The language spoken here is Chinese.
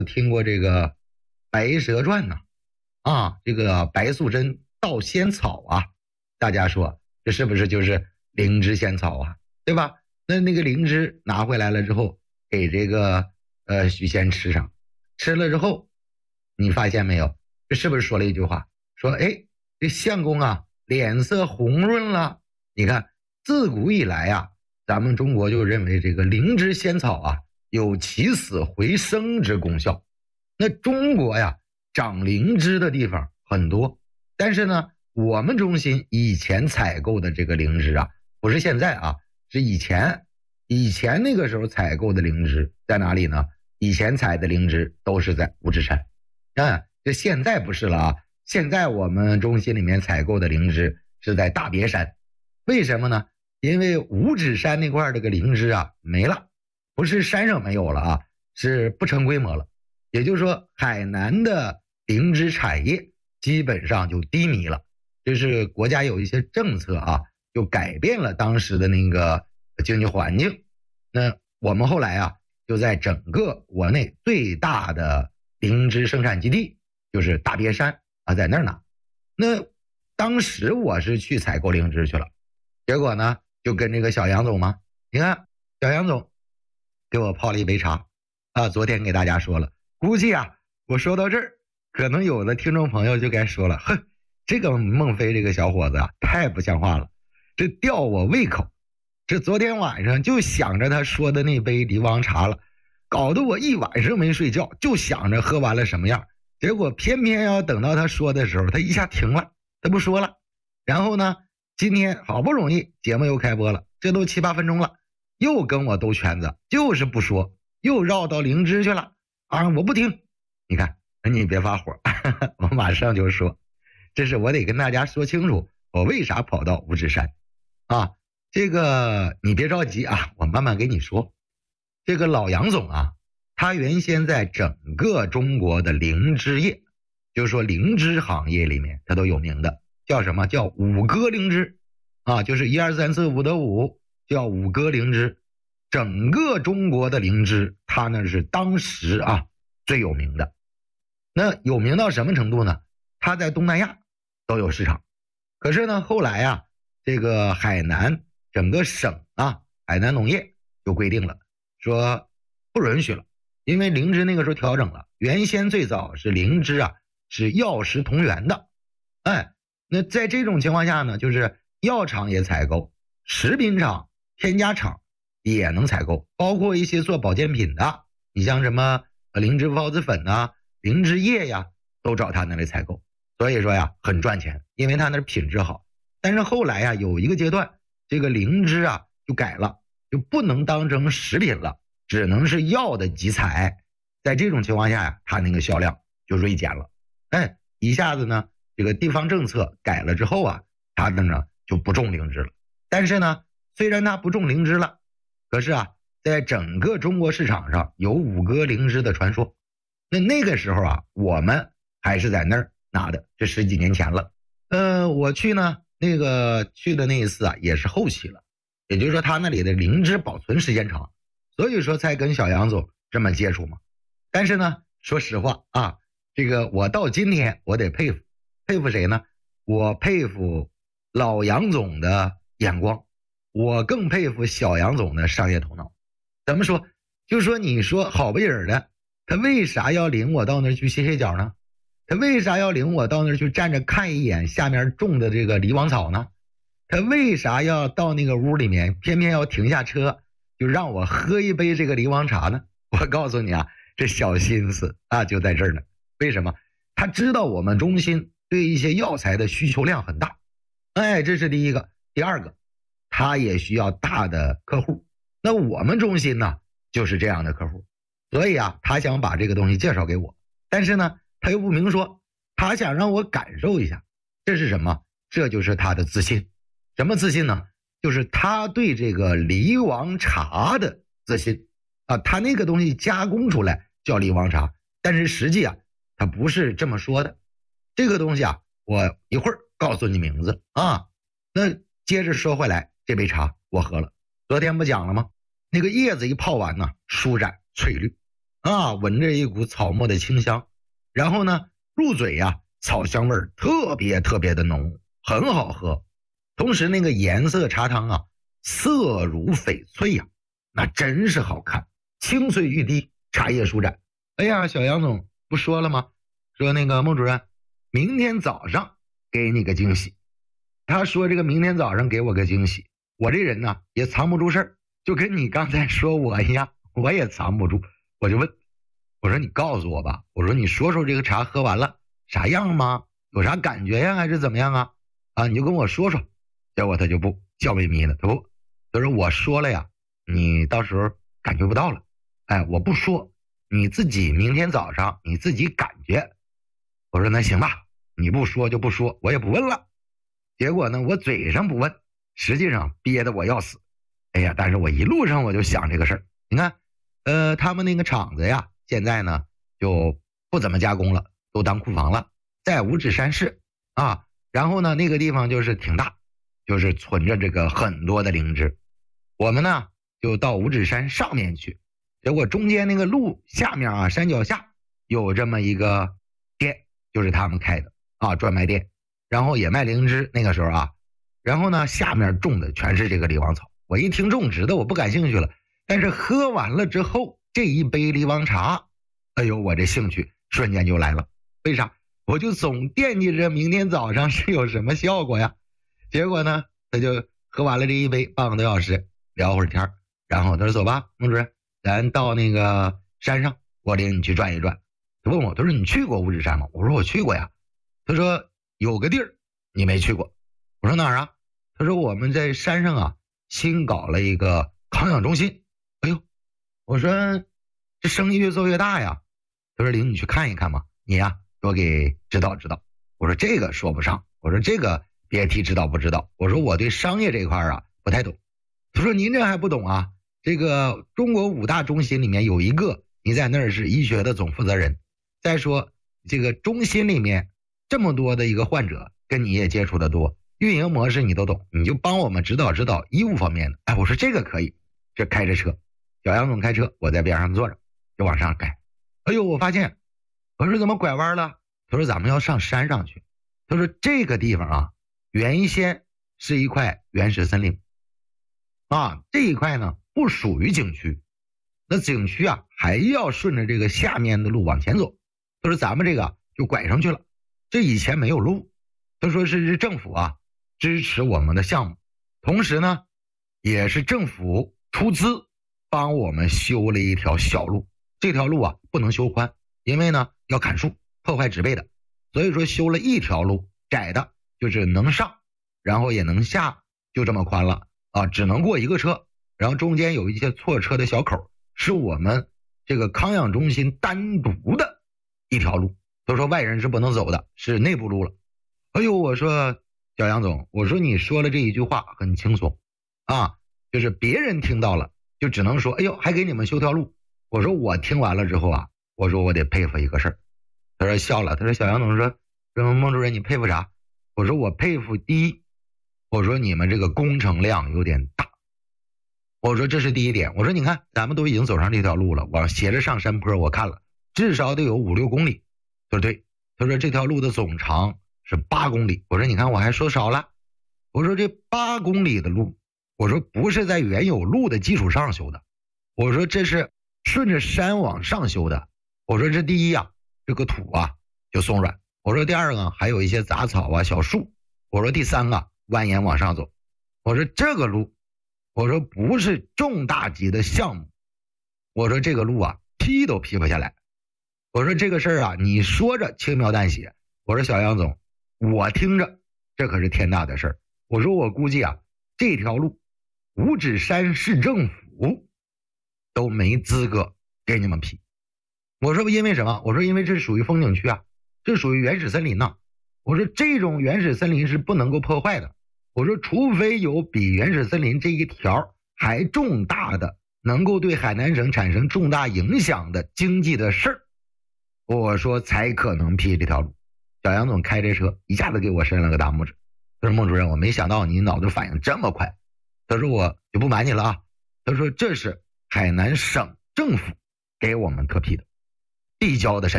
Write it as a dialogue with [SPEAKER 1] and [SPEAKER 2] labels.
[SPEAKER 1] 听过这个《白蛇传》呢？这个白素贞盗仙草啊，大家说这是不是就是灵芝仙草啊？对吧？那个灵芝拿回来了之后，给这个许仙吃上，吃了之后，你发现没有？这是不是说了一句话？说这相公啊，脸色红润了。你看，自古以来啊，咱们中国就认为这个灵芝仙草啊，有起死回生之功效。那中国呀，长灵芝的地方很多，但是呢，我们中心以前采购的这个灵芝啊，不是现在啊，是以前那个时候采购的灵芝在哪里呢？以前采的灵芝都是在五指山，这现在不是了啊，现在我们中心里面采购的灵芝是在大别山。为什么呢？因为五指山那块这个灵芝啊没了，不是山上没有了啊，是不成规模了。也就是说，海南的灵芝产业基本上就低迷了，就是国家有一些政策啊，就改变了当时的那个经济环境。那我们后来啊，就在整个国内最大的灵芝生产基地，就是大别山啊，在那儿呢。那当时我是去采购灵芝去了，结果呢，就跟这个小杨总嘛，你看小杨总给我泡了一杯茶啊，昨天给大家说了。估计啊，我说到这儿，可能有的听众朋友就该说了，哼，这个孟非这个小伙子啊，太不像话了，这吊我胃口。这昨天晚上就想着他说的那杯梨王茶了，搞得我一晚上没睡觉，就想着喝完了什么样。结果偏偏要等到他说的时候，他一下停了，他不说了。然后呢，今天好不容易节目又开播了，这都7、8分钟了，又跟我兜圈子，就是不说，又绕到灵芝去了。我不听。你看，你别发火，我马上就说，这是我得跟大家说清楚，我为啥跑到五指山啊？这个你别着急啊，我慢慢给你说。这个老杨总啊，他原先在整个中国的灵芝业，就是说灵芝行业里面，他都有名的，叫什么？叫五哥灵芝啊，就是1、2、3、4、5的5，叫五哥灵芝。整个中国的灵芝，它那是当时啊最有名的。那有名到什么程度呢？它在东南亚都有市场。可是呢，后来啊，这个海南整个省啊，海南农业就规定了，说不允许了，因为灵芝那个时候调整了，原先最早是灵芝啊是药食同源的，那在这种情况下呢，就是药厂也采购，食品厂、添加厂也能采购，包括一些做保健品的，你像什么灵芝孢子粉啊、灵芝液呀，都找他那里采购。所以说呀，很赚钱，因为他那品质好。但是后来呀，有一个阶段，这个灵芝啊就改了，就不能当成食品了，只能是药的集采。在这种情况下呀，它那个销量就锐减了。一下子呢，这个地方政策改了之后啊，它呢就不种灵芝了。但是呢，虽然它不种灵芝了，可是啊，在整个中国市场上有五哥灵芝的传说。那个时候啊，我们还是在那儿拿的，这10几年前了。我去呢，去的那一次啊，也是后期了，也就是说他那里的灵芝保存时间长，所以说才跟小杨总这么接触嘛。但是呢，说实话啊，这个我到今天我得佩服谁呢？我佩服老杨总的眼光，我更佩服小杨总的商业头脑。怎么说？就说你说好不人的，他为啥要领我到那儿去歇歇脚呢？他为啥要领我到那儿去站着看一眼下面种的这个梨王草呢？他为啥要到那个屋里面偏偏要停下车就让我喝一杯这个梨王茶呢？我告诉你啊，这小心思啊就在这儿呢。为什么？他知道我们中心对一些药材的需求量很大，这是第一个。第二个，他也需要大的客户，那我们中心呢就是这样的客户，所以啊，他想把这个东西介绍给我，但是呢他又不明说，他想让我感受一下，这是什么？这就是他的自信。什么自信呢？就是他对这个梨王茶的自信啊，他那个东西加工出来叫梨王茶，但是实际啊他不是这么说的。这个东西啊，我一会儿告诉你名字啊。那接着说回来，这杯茶我喝了，昨天不讲了吗？那个叶子一泡完呢，舒展翠绿， 啊，闻着一股草木的清香，然后呢，入嘴呀，草香味儿特别特别的浓，很好喝。同时那个颜色茶汤啊，色如翡翠呀，那真是好看，清脆欲滴，茶叶舒展。哎呀，小杨总不说了吗？说那个孟主任，明天早上给你个惊喜。他说这个明天早上给我个惊喜，我这人呢也藏不住事儿，就跟你刚才说我一样，我也藏不住。我就问，我说你告诉我吧，我说你说说这个茶喝完了啥样吗？有啥感觉呀，还是怎么样啊？啊，你就跟我说说。结果他就不笑眯眯的，他不，他说我说了呀，你到时候感觉不到了。哎，我不说，你自己明天早上你自己感觉。我说那行吧，你不说就不说，我也不问了。结果呢，我嘴上不问，实际上憋得我要死。哎呀，但是我一路上我就想这个事儿。你看，他们那个厂子呀，现在呢就不怎么加工了，都当库房了，在五指山市啊。然后呢，那个地方就是挺大，就是存着这个很多的灵芝。我们呢就到五指山上面去，结果中间那个路下面啊，山脚下有这么一个店，就是他们开的啊，专卖店。然后也卖灵芝，那个时候啊，然后呢，下面种的全是这个梨王草。我一听种植的，我不感兴趣了。但是喝完了之后，这一杯梨王茶，哎呦，我这兴趣瞬间就来了。为啥？我就总惦记着明天早上是有什么效果呀。结果呢，他就喝完了这一杯，半个多小时，聊会儿天，然后他说：“走吧，孟主任，咱到那个山上，我领你去转一转。”他问我，他说：“你去过五指山吗？”我说：“我去过呀。”他说：“有个地儿你没去过。”我说：“哪儿啊？”他说：“我们在山上啊，新搞了一个康养中心。”哎呦，我说这生意越做越大呀。他说：“领你去看一看嘛，你呀多给指导指导。”我说：“这个说不上。”我说：“这个别提知道不知道。”我说：“我对商业这块啊不太懂。”他说：“您这还不懂啊？这个中国5大中心里面有一个，你在那儿是医学的总负责人。再说这个中心里面这么多的一个患者，跟你也接触的多，运营模式你都懂，你就帮我们指导指导医务方面的。”哎，我说这个可以。这开着车，小杨总开车，我在边上坐着，就往上开。哎呦，我发现，我说怎么拐弯了？他说咱们要上山上去。他说这个地方啊，原先是一块原始森林啊，这一块呢不属于景区。那景区啊还要顺着这个下面的路往前走。他说咱们这个就拐上去了，这以前没有路。他说是政府啊支持我们的项目，同时呢也是政府出资帮我们修了一条小路。这条路啊不能修宽，因为呢要砍树破坏植被的，所以说修了一条路，窄的就是能上然后也能下，就这么宽了啊，只能过一个车。然后中间有一些错车的小口，是我们这个康养中心单独的一条路，都说外人是不能走的，是内部路了。哎呦，我说小杨总，我说你说了这一句话很轻松啊，就是别人听到了就只能说哎呦还给你们修条路。我说我听完了之后啊，我说我得佩服一个事儿。他说笑了，他说小杨总说孟主任你佩服啥？我说我佩服第一，我说你们这个工程量有点大。我说这是第一点。我说你看咱们都已经走上这条路了，往斜着上山坡我看了至少得有5-6公里。他说对，他说这条路的总长是8公里。我说你看我还说少了。我说这8公里的路，我说不是在原有路的基础上修的，我说这是顺着山往上修的。我说这第一啊，这个土啊就松软。我说第二个还有一些杂草啊小树。我说第三个蜿蜒往上走。我说这个路，我说不是重大级的项目，我说这个路啊劈都劈不下来。我说这个事儿啊你说着轻描淡写，我说小杨总我听着这可是天大的事儿。我说我估计啊这条路五指山市政府都没资格给你们批。我说因为什么？我说因为这是属于风景区啊，这属于原始森林呐。我说这种原始森林是不能够破坏的。我说除非有比原始森林这一条还重大的，能够对海南省产生重大影响的经济的事儿，我说才可能批这条路。小杨总开这车一下子给我伸了个大拇指。他说孟主任我没想到你脑子反应这么快。他说我就不瞒你了啊，他说这是海南省政府给我们特批的，递交的申